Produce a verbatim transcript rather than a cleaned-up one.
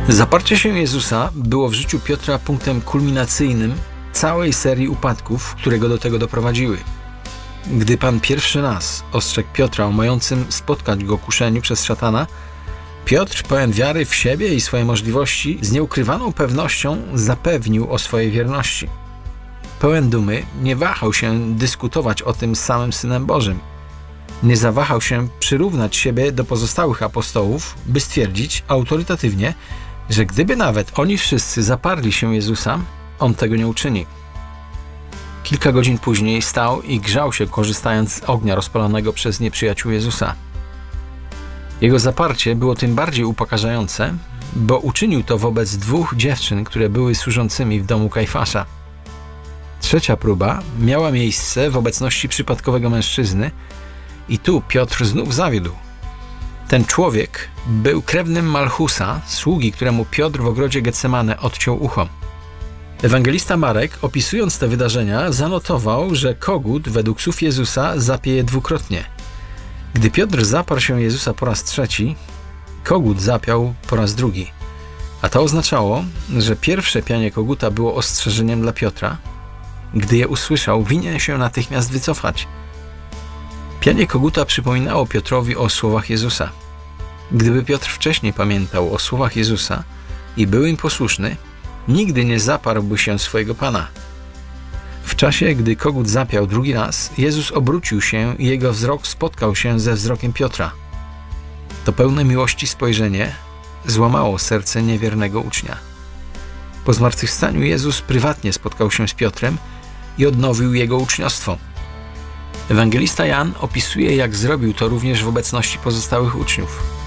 Zaparcie się Jezusa było w życiu Piotra punktem kulminacyjnym całej serii upadków, które go do tego doprowadziły. Gdy Pan pierwszy raz ostrzegł Piotra o mającym spotkać go kuszeniu przez szatana, Piotr, pełen wiary w siebie i swoje możliwości, z nieukrywaną pewnością zapewnił o swojej wierności. Pełen dumy nie wahał się dyskutować o tym z samym Synem Bożym. Nie zawahał się przyrównać siebie do pozostałych apostołów, by stwierdzić autorytatywnie, że gdyby nawet oni wszyscy zaparli się Jezusa, On tego nie uczyni. Kilka godzin później stał i grzał się, korzystając z ognia rozpalanego przez nieprzyjaciół Jezusa. Jego zaparcie było tym bardziej upokarzające, bo uczynił to wobec dwóch dziewczyn, które były służącymi w domu Kajfasza. Trzecia próba miała miejsce w obecności przypadkowego mężczyzny i tu Piotr znów zawiódł. Ten człowiek był krewnym Malchusa, sługi, któremu Piotr w ogrodzie Getsemane odciął ucho. Ewangelista Marek, opisując te wydarzenia, zanotował, że kogut według słów Jezusa zapieje dwukrotnie. Gdy Piotr zaparł się Jezusa po raz trzeci, kogut zapiał po raz drugi. A to oznaczało, że pierwsze pianie koguta było ostrzeżeniem dla Piotra. Gdy je usłyszał, winien się natychmiast wycofać. Pianie koguta przypominało Piotrowi o słowach Jezusa. Gdyby Piotr wcześniej pamiętał o słowach Jezusa i był im posłuszny, nigdy nie zaparłby się swojego Pana. W czasie, gdy kogut zapiał drugi raz, Jezus obrócił się i jego wzrok spotkał się ze wzrokiem Piotra. To pełne miłości spojrzenie złamało serce niewiernego ucznia. Po zmartwychwstaniu Jezus prywatnie spotkał się z Piotrem i odnowił jego uczniostwo. Ewangelista Jan opisuje, jak zrobił to również w obecności pozostałych uczniów.